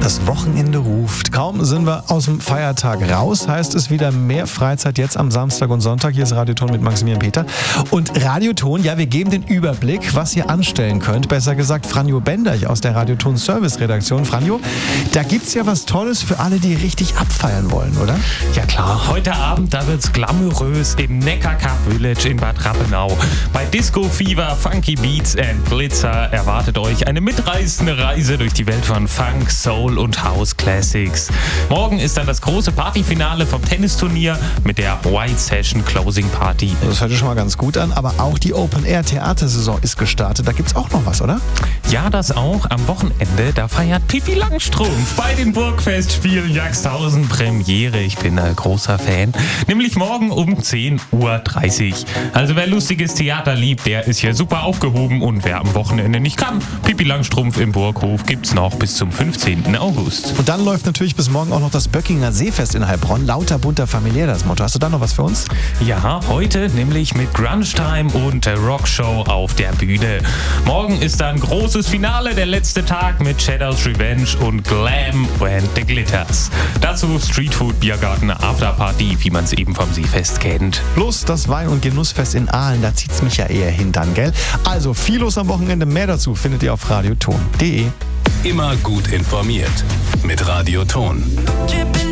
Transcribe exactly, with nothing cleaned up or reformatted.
Das Wochenende ruft. Kaum sind wir aus dem Feiertag raus, heißt es wieder mehr Freizeit jetzt am Samstag und Sonntag. Hier ist Radioton mit Maximilian Peter. Und Radioton, ja, wir geben den Überblick, was ihr anstellen könnt. Besser gesagt, Franjo Benderch aus der Radioton Service Redaktion. Franjo, da gibt's ja was Tolles für alle, die richtig abfeiern wollen, oder? Ja klar, heute Abend, da wird's glamourös im Neckarcup Village in Bad Rappenau. Bei Disco Fever, Funky Beats and Glitzer erwartet euch eine mitreißende Reise durch die Welt von Funk, Soul und House Classics. Morgen ist dann das große Partyfinale vom Tennisturnier mit der White Session Closing Party. Das hört sich schon mal ganz gut an, aber auch die Open-Air-Theatersaison ist gestartet. Da gibt's auch noch was, oder? Ja, das auch. Am Wochenende, da feiert Pippi Langstrumpf bei den Burgfestspielen Jagsthausen Premiere. Ich bin ein großer Fan. Nämlich morgen um zehn Uhr dreißig. Also wer lustiges Theater liebt, der ist hier super aufgehoben. Und wer am Wochenende nicht kann, Pippi Langstrumpf im Burghof gibt's noch bis zum fünfzehnten August. Und dann läuft natürlich bis morgen auch noch das Böckinger Seefest in Heilbronn. Lauter, bunter, familiär das Motto. Hast du da noch was für uns? Ja, heute nämlich mit Grunge Time und der Rockshow auf der Bühne. Morgen ist dann großes Finale, der letzte Tag mit Shadows Revenge und Glam When the Glitters. Dazu Streetfood, Biergarten, Afterparty, wie man es eben vom Seefest kennt. Plus das Wein- und Genussfest in Aalen, da zieht's mich ja eher hin dann, gell? Also viel los am Wochenende, mehr dazu findet ihr auf radioton punkt de. Immer gut informiert mit Radioton.